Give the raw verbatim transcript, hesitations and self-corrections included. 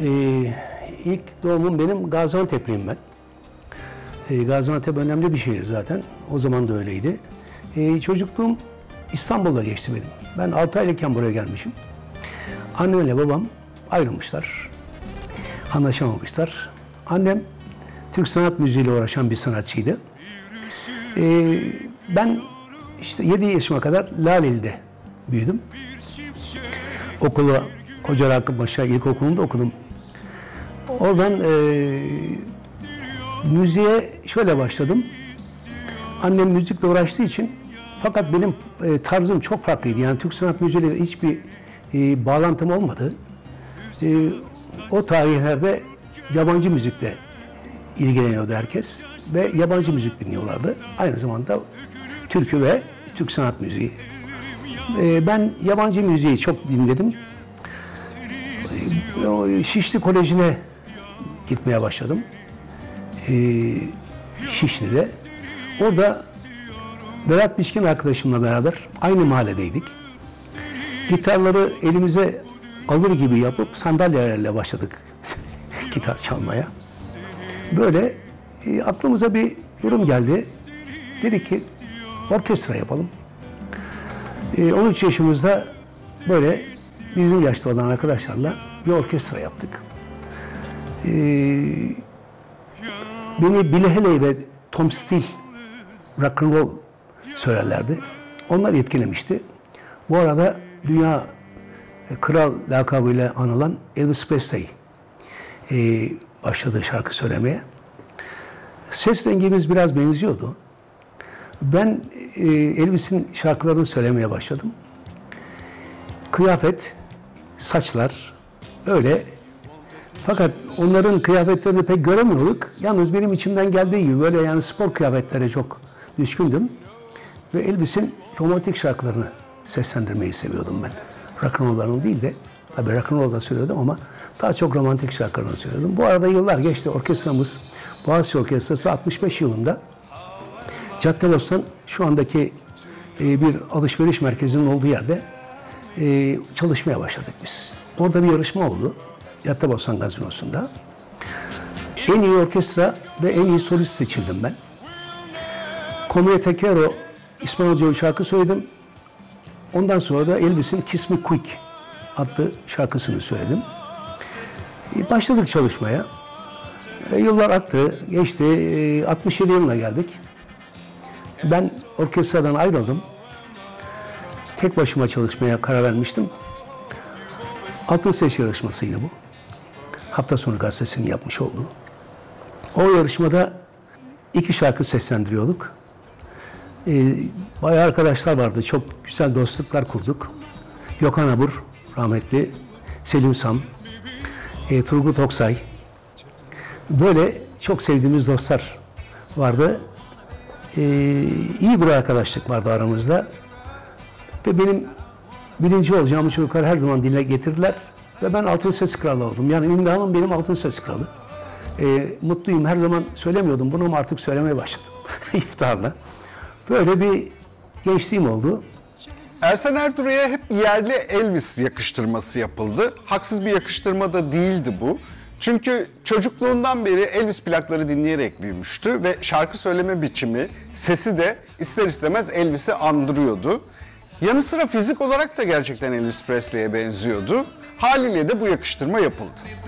Ee, ilk doğumum benim Gaziantep'liyim ben. Ee, Gaziantep önemli bir şehir zaten. O zaman da öyleydi. Ee, çocukluğum İstanbul'da geçti benim. Ben altı aylıkken buraya gelmişim. Annemle babam ayrılmışlar. Anlaşamamışlar. Annem Türk sanat müziğiyle uğraşan bir sanatçıydı. Ee, ben işte yedi yaşıma kadar Laleli'de büyüdüm. Okulu Hoca Rakip Paşa İlkokulu'nda okudum. Oradan e, müziğe şöyle başladım. Annem müzikle uğraştığı için, fakat benim e, tarzım çok farklıydı. Yani Türk sanat müziğiyle hiçbir e, bağlantım olmadı. E, o tarihlerde yabancı müzikle ilgileniyordu herkes ve yabancı müzik dinliyorlardı. Aynı zamanda türkü ve Türk sanat müziği. E, ben yabancı müziği çok dinledim. E, Şişli Koleji'ne gitmeye başladım. E, Şişli'de. Orada Berat Biçkin arkadaşımla beraber aynı mahalledeydik. Gitarları elimize alır gibi yapıp sandalyelerle başladık gitar çalmaya. Böyle e, aklımıza bir durum geldi. Dedik ki orkestra yapalım. E, on üç yaşımızda böyle bizim yaşta olan arkadaşlarla bir orkestra yaptık. E, beni Billy Haley ve Tom Steele rock and roll söylerlerdi. Onlar etkilemişti. Bu arada dünya kral lakabıyla anılan Elvis Presley e, başladı şarkı söylemeye. Ses rengimiz biraz benziyordu. Ben e, Elvis'in şarkılarını söylemeye başladım. Kıyafet, saçlar öyle. Fakat onların kıyafetlerini pek göremiyorduk. Yalnız benim içimden geldiği gibi böyle yani spor kıyafetlere çok düşkündüm. Ve Elvis'in romantik şarkılarını seslendirmeyi seviyordum ben. Rock'n'roll'larını değil de, tabii rock'n'roll da söylüyordum ama daha çok romantik şarkılarını söylüyordum. Bu arada yıllar geçti. Orkestramız, Boğaziçi Orkestrası altmış beş yılında Caddebostan şu andaki e, bir alışveriş merkezinin olduğu yerde e, çalışmaya başladık biz. Orada bir yarışma oldu. Caddebostan Gazinosu'nda. En iyi orkestra ve en iyi solist seçildim ben. Come Te Quiero İspanyolca bir şarkı söyledim. Ondan sonra da Elvis'in Kiss Me Quick adlı şarkısını söyledim. E, başladık çalışmaya. E, yıllar aktı, geçti. E, altmış yedi yılına geldik. Ben orkestradan ayrıldım. Tek başıma çalışmaya karar vermiştim. Altın Ses yarışmasıydı bu. Hafta sonu gazetesinin yapmış olduğu. O yarışmada iki şarkı seslendiriyorduk. Ee, bayağı arkadaşlar vardı. Çok güzel dostluklar kurduk. Gökhan Abur, rahmetli, Selim Sam, e, Turgut Oksay. Böyle çok sevdiğimiz dostlar vardı. Ee, iyi bir arkadaşlık vardı aramızda. Ve benim birinci olacağımı çocuklar her zaman dile getirdiler. Ve ben Altın Ses Kralı oldum. Yani ünvanım benim Altın Ses Kralı. Ee, mutluyum. Her zaman söylemiyordum bunu ama artık söylemeye başladım. İftiharla. Böyle bir gençliğim oldu. Ersen Ertuğrul'a hep yerli Elvis yakıştırması yapıldı. Haksız bir yakıştırma da değildi bu. Çünkü çocukluğundan beri Elvis plakları dinleyerek büyümüştü ve şarkı söyleme biçimi, sesi de ister istemez Elvis'i andırıyordu. Yanı sıra fizik olarak da gerçekten Elvis Presley'e benziyordu. Haliyle de bu yakıştırma yapıldı.